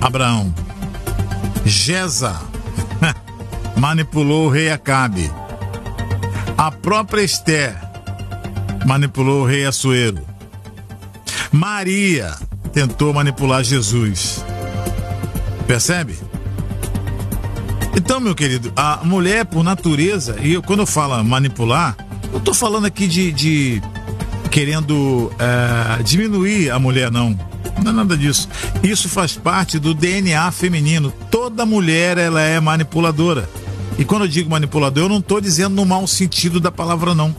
Abraão. Jeza manipulou o rei Acabe. A própria Esther manipulou o rei Assuero. Maria tentou manipular Jesus. Percebe? Então, meu querido, a mulher, por natureza, e quando eu falo manipular, eu tô falando aqui de querendo diminuir a mulher, não. Não é nada disso. Isso faz parte do DNA feminino. Toda mulher, ela é manipuladora. E quando eu digo manipulador, eu não estou dizendo no mau sentido da palavra, não.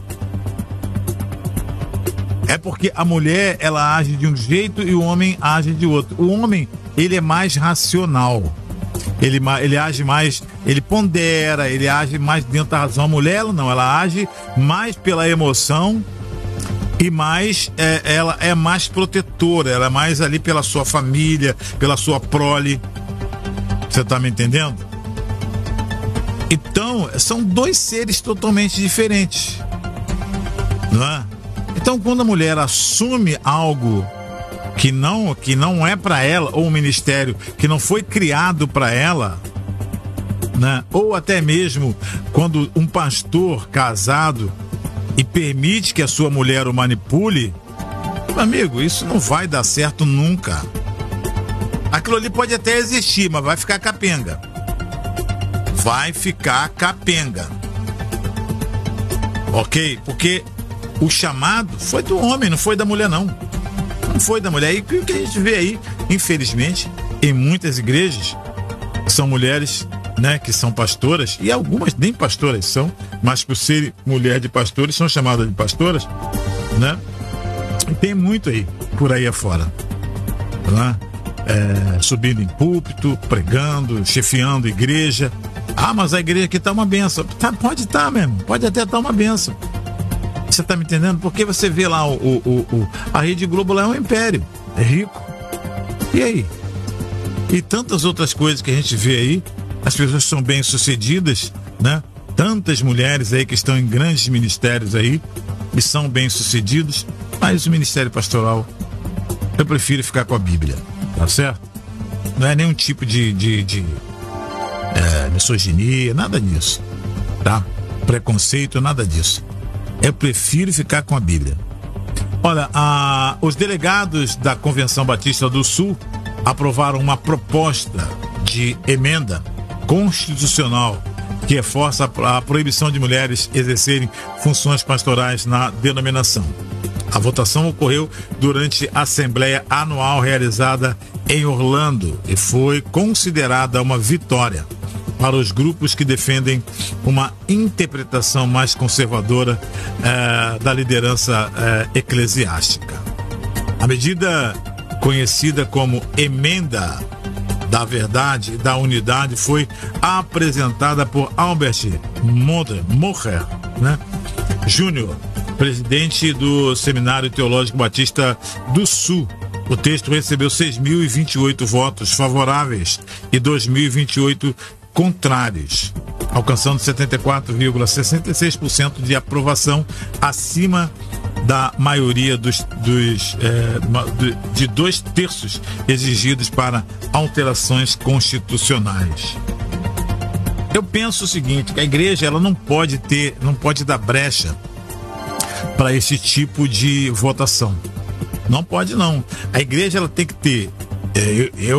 É porque a mulher, ela age de um jeito e o homem age de outro. O homem, ele é mais racional. Ele age mais, ele pondera, ele age mais dentro da razão. A mulher, ela não, ela age mais pela emoção e mais, ela é mais protetora, ela é mais ali pela sua família, pela sua prole. Você tá me entendendo? Então, são dois seres totalmente diferentes, não é? Então, quando a mulher assume algo que não é para ela, ou um ministério que não foi criado para ela, né? Ou até mesmo quando um pastor casado e permite que a sua mulher o manipule, meu amigo, isso não vai dar certo nunca. Aquilo ali pode até existir, mas vai ficar capenga. Vai ficar capenga. Ok? Porque o chamado foi do homem, não foi da mulher, não. Não foi da mulher. E o que a gente vê aí, infelizmente, em muitas igrejas, são mulheres, né, que são pastoras, e algumas nem pastoras são, mas por serem mulher de pastores, são chamadas de pastoras, né? E tem muito aí, por aí afora, né? Subindo em púlpito, pregando, chefiando igreja. Ah, mas a igreja aqui tá uma benção. Tá, pode estar mesmo, pode até estar uma benção. Você tá me entendendo? Porque você vê lá a Rede Globo lá é um império, é rico. E aí? E tantas outras coisas que a gente vê aí, as pessoas são bem sucedidas, né? Tantas mulheres aí que estão em grandes ministérios aí e são bem sucedidos, mas o ministério pastoral, eu prefiro ficar com a Bíblia, tá certo? Não é nenhum tipo de misoginia, nada disso, tá? Preconceito, nada disso. Eu prefiro ficar com a Bíblia. Olha, os delegados da Convenção Batista do Sul aprovaram uma proposta de emenda constitucional que reforça a proibição de mulheres exercerem funções pastorais na denominação. A votação ocorreu durante a Assembleia Anual realizada em Orlando e foi considerada uma vitória para os grupos que defendem uma interpretação mais conservadora da liderança eclesiástica. A medida, conhecida como Emenda da Verdade e da Unidade, foi apresentada por Albert Mocher, né, Júnior, presidente do Seminário Teológico Batista do Sul. O texto recebeu 6.028 votos favoráveis e 2.028 contrários, alcançando 74,66% de aprovação, acima da maioria de 2/3 exigidos para alterações constitucionais. Eu penso o seguinte, que a igreja ela não pode dar brecha para esse tipo de votação. Não pode, não. A igreja ela tem que ter, eu